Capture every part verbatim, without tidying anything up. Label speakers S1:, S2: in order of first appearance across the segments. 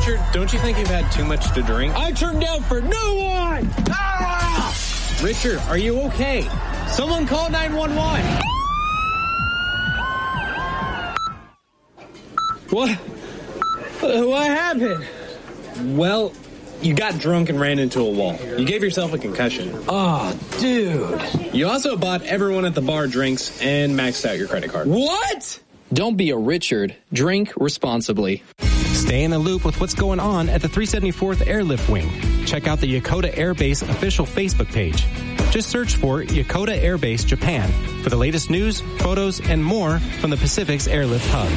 S1: Richard, don't you think you've had too much to drink? I turned down for no one! Ah! Richard, are you okay? Someone call nine one one. What? What happened? Well, you got drunk and ran into a wall. You gave yourself a concussion.
S2: Oh, dude.
S1: You also bought everyone at the bar drinks and maxed out your credit card.
S2: What?
S3: Don't be a Richard. Drink responsibly.
S4: Stay in the loop with what's going on at the three seventy-fourth Airlift Wing. Check out the Yokota Air Base official Facebook page. Just search for Yokota Air Base Japan for the latest news, photos, and more from the Pacific's Airlift Hub.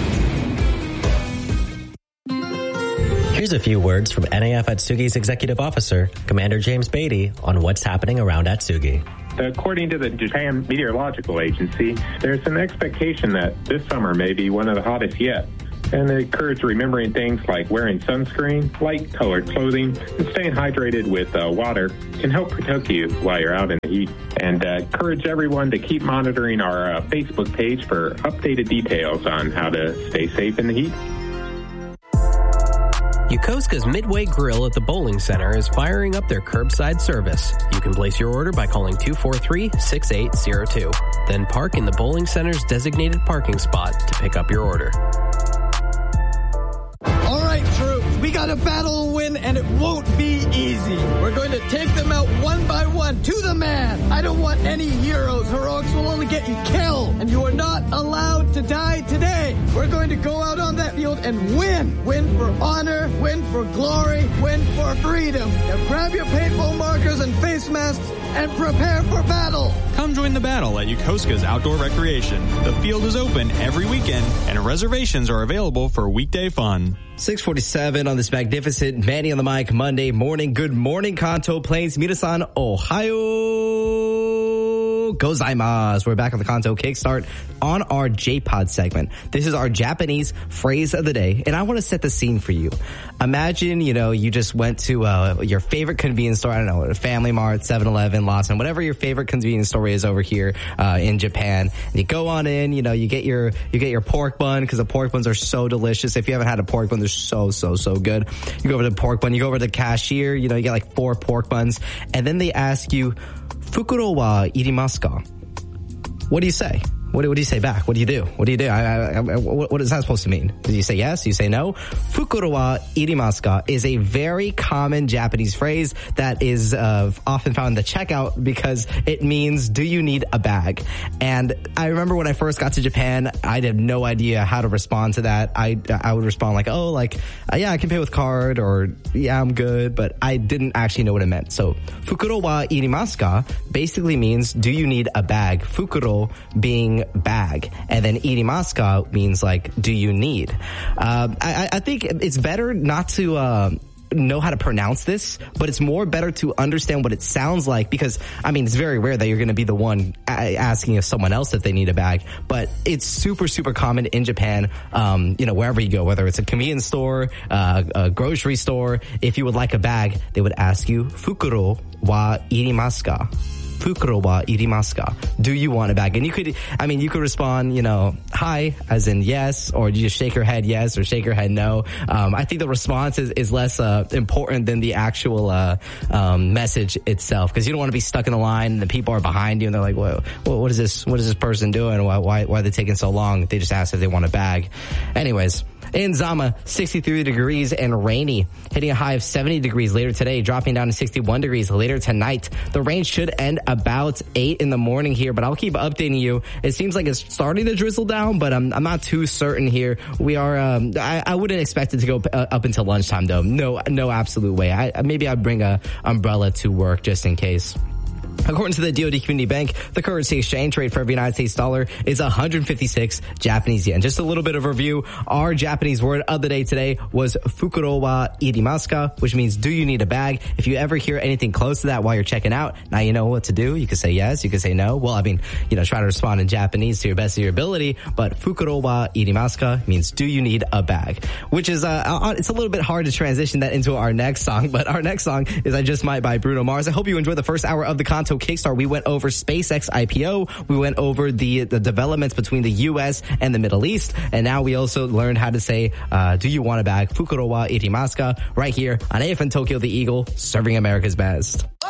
S5: Here's a few words from N A F Atsugi's executive officer, Commander James Beatty, on what's happening around Atsugi.
S6: According to the Japan Meteorological Agency, there's an expectation that this summer may be one of the hottest yet. And they encourage remembering things like wearing sunscreen, light-colored clothing, and staying hydrated with uh, water can help protect you while you're out in the heat. And uh, encourage everyone to keep monitoring our uh, Facebook page for updated details on how to stay safe in the heat.
S7: Yokosuka's Midway Grill at the Bowling Center is firing up their curbside service. You can place your order by calling two four three, six eight zero two. Then park in the Bowling Center's designated parking spot to pick up your order.
S2: All right, troops, we got a battle to win, and it won't be easy. We're going to take them out one by one, to the man. I don't want any heroes. Heroics will only get you killed, and you are not allowed to die today. We're going to go out on that field and win. Win for honor, win for glory, win for freedom. Now grab your paintball markers and face masks and prepare for battle.
S8: Come join the battle at Yokosuka's Outdoor Recreation. The field is open every weekend, and reservations are available for weekday fun.
S9: six forty-seven on this magnificent Manny on the Mic Monday morning. Good morning, Kanto Plains. Minasan, Ohio gozaimasu. We're back on the Kanto Kickstart on our J-Pod segment. This is our Japanese phrase of the day, and I want to set the scene for you. Imagine, you know, you just went to uh, your favorite convenience store, I don't know, Family Mart, seven eleven, Lawson, whatever your favorite convenience store is over here uh, in Japan. And you go on in, you know, you get your you get your pork bun, because the pork buns are so delicious. If you haven't had a pork bun, they're so, so, so good. You go over to the pork bun, you go over to the cashier, you know, you get like four pork buns, and then they ask you, Fukuro wa irimasu ka? What do you say? What do, what do you say back? What do you do? What do you do? I, I, I, what, what is that supposed to mean? Do you say yes? Do you say no? Fukuro wa irimasu ka is a very common Japanese phrase that is uh, often found in the checkout because it means, do you need a bag? And I remember when I first got to Japan, I had no idea how to respond to that. I, I would respond like, oh, like, uh, yeah, I can pay with card, or yeah, I'm good, but I didn't actually know what it meant. So Fukuro wa irimasu ka basically means, do you need a bag? Fukuro being bag, and then irimasu ka means like, do you need? Uh, I, I think it's better not to uh, know how to pronounce this, but it's more better to understand what it sounds like, because I mean, it's very rare that you're going to be the one a- asking if someone else if they need a bag, but it's super super common in Japan. Um, you know, wherever you go, whether it's a convenience store, uh, a grocery store, if you would like a bag, they would ask you, Fukuro wa irimasu ka? Fukuro wa irimasu ka? Do you want a bag? And you could, I mean, you could respond, you know, hi, as in yes, or you just shake your head yes, or shake your head no. Um, I think the response is, is less uh, important than the actual uh, um, message itself, because you don't want to be stuck in the line and the people are behind you and they're like, well, what is this? What is this person doing? Why, why, why are they taking so long? They just asked if they want a bag. Anyways. In Zama, sixty-three degrees and rainy, hitting a high of seventy degrees later today, dropping down to sixty-one degrees later tonight. The rain should end about eight in the morning here, but I'll keep updating you. It seems like it's starting to drizzle down, but I'm, I'm not too certain here. We are, um, I, I wouldn't expect it to go uh, up until lunchtime though. No, no absolute way. I, maybe I'd bring a umbrella to work just in case. According to the D O D Community Bank, the currency exchange rate for every United States dollar is one hundred fifty-six Japanese yen. Just a little bit of review. Our Japanese word of the day today was Fukuro wa irimasu ka, which means, do you need a bag? If you ever hear anything close to that while you're checking out, now you know what to do. You can say yes, you can say no. Well, I mean, you know, try to respond in Japanese to your best of your ability, but Fukuro wa irimasu ka means, do you need a bag? Which is, uh, it's a little bit hard to transition that into our next song, but our next song is I Just Might by Bruno Mars. I hope you enjoyed the first hour of the Kanto Kickstart, we went over SpaceX I P O. We went over the, the developments between the U S and the Middle East. And now we also learned how to say, uh, do you want a bag? Fukuro wa irimasu ka? Right here on A F N Tokyo, the Eagle, serving America's best.